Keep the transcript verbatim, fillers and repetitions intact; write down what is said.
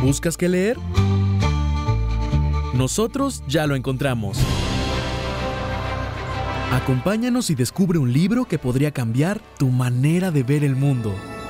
¿Buscas qué leer? Nosotros ya lo encontramos. Acompáñanos y descubre un libro que podría cambiar tu manera de ver el mundo.